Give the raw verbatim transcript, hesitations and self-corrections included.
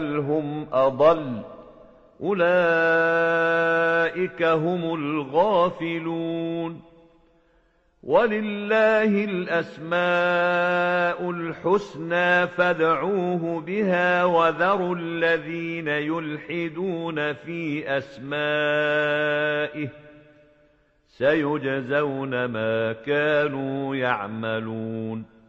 بل هم أضل أولئك هم الغافلون ولله الأسماء الحسنى فادعوه بها وذروا الذين يلحدون في أسمائه سيجزون ما كانوا يعملون